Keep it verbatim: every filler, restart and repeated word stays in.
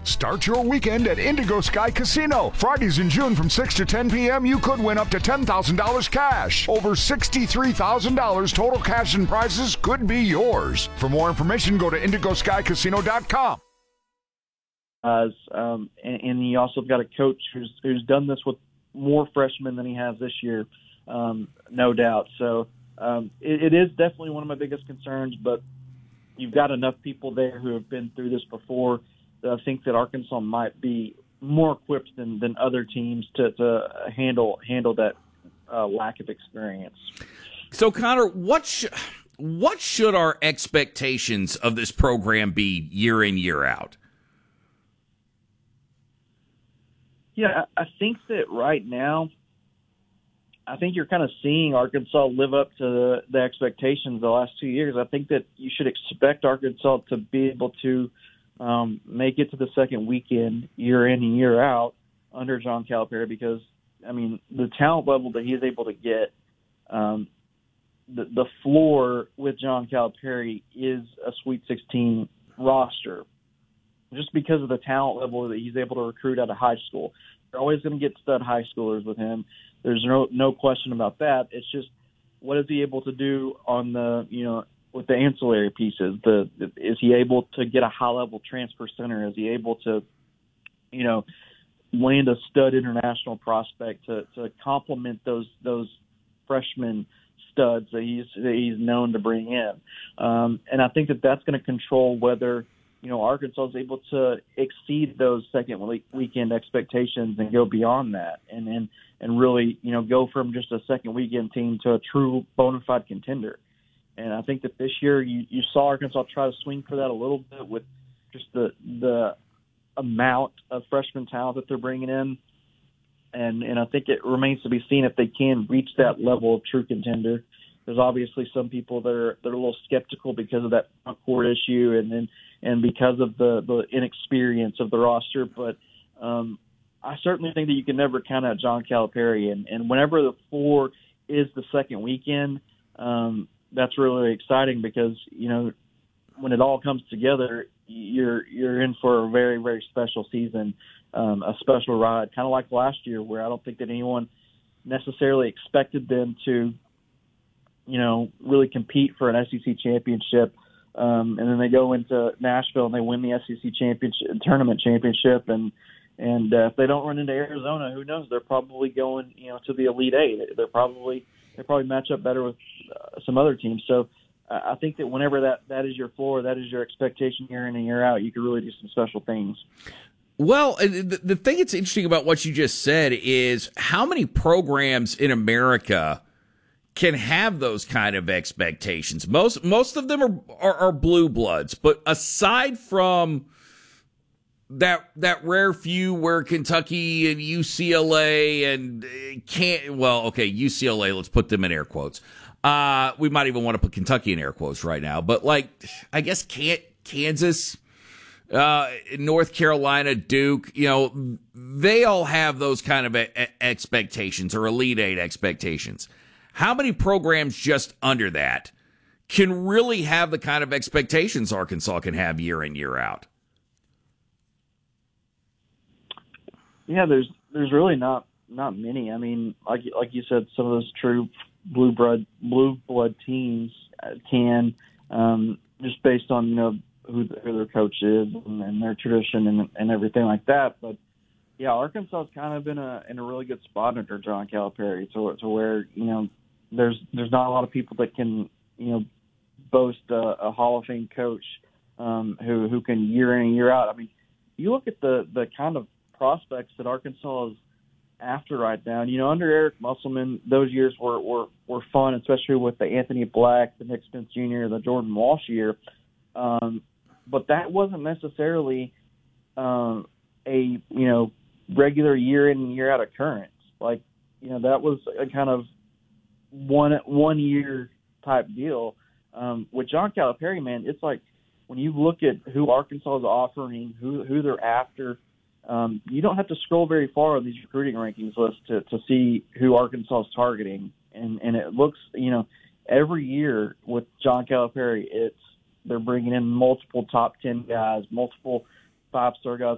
Start your weekend at Indigo Sky Casino. Fridays in June from six to ten p.m. you could win up to ten thousand dollars cash. Over sixty-three thousand dollars total cash and prizes could be yours. For more information, go to indigo sky casino dot com. As, um, and, and he also got a coach who's who's done this with more freshmen than he has this year, um, no doubt. So um, it, it is definitely one of my biggest concerns, but you've got enough people there who have been through this before that I think that Arkansas might be more equipped than, than other teams to, to handle handle that uh, lack of experience. So, Connor, what sh- what should our expectations of this program be year in, year out? Yeah, I think that right now, I think you're kind of seeing Arkansas live up to the, the expectations the last two years. I think that you should expect Arkansas to be able to um, make it to the second weekend year in and year out under John Calipari because, I mean, the talent level that he's able to get, um, the, the floor with John Calipari is a Sweet sixteen roster just because of the talent level that he's able to recruit out of high school. You're always going to get stud high schoolers with him. There's no no question about that. It's just what is he able to do on the, you know, with the ancillary pieces? The, the is he able to get a high level transfer center? Is he able to, you know, land a stud international prospect to, to complement those those freshman studs that he's that he's known to bring in? Um, and I think that that's going to control whether, you know, Arkansas is able to exceed those second weekend expectations and go beyond that, and and and really, you know, go from just a second weekend team to a true bona fide contender. And I think that this year you, you saw Arkansas try to swing for that a little bit with just the the amount of freshman talent that they're bringing in. And and I think it remains to be seen if they can reach that level of true contender. There's obviously some people that are that are a little skeptical because of that front court issue and then and because of the, the inexperience of the roster. But um, I certainly think that you can never count out John Calipari. And, and whenever the floor is the second weekend, um, that's really exciting because, you know, when it all comes together, you're you're in for a very, very special season, um, a special ride, kind of like last year where I don't think that anyone necessarily expected them to, you know, really compete for an S E C championship. Um, and then they go into Nashville and they win the S E C championship tournament championship. And, and uh, if they don't run into Arizona, who knows? They're probably going, you know, to the Elite Eight. They're probably, they probably match up better with uh, some other teams. So uh, I think that whenever that, that is your floor, that is your expectation year in and year out, you can really do some special things. Well, the, the thing that's interesting about what you just said is how many programs in America can have those kind of expectations. Most most of them are, are, are blue bloods, but aside from that that rare few where Kentucky and U C L A and can't well, okay, U C L A, let's put them in air quotes. Uh, we might even want to put Kentucky in air quotes right now, but like I guess can't Kansas, uh, North Carolina, Duke, you know, they all have those kind of a- expectations or Elite Eight expectations. How many programs just under that can really have the kind of expectations Arkansas can have year in, year out? Yeah, there's there's really not not many. I mean, like like you said, some of those true blue blood blue blood teams can um, just based on, you know, who, who their coach is and, and their tradition and, and everything like that. But yeah, Arkansas has kind of been a, in a really good spot under John Calipari to to where, you know, there's there's not a lot of people that can, you know, boast a, a Hall of Fame coach um, who who can year in and year out. I mean, you look at the the kind of prospects that Arkansas is after right now. And, you know, under Eric Musselman, those years were, were, were fun, especially with the Anthony Black, the Nick Spence Junior, the Jordan Walsh year. Um, but that wasn't necessarily um, a, you know, regular year in and year out occurrence. Like, you know, that was a kind of one one year type deal. Um, with John Calipari, man, it's like when you look at who Arkansas is offering, who who they're after, um, you don't have to scroll very far on these recruiting rankings lists to, to see who Arkansas is targeting. And, and it looks, you know, every year with John Calipari, it's they're bringing in multiple top ten guys, multiple five-star guys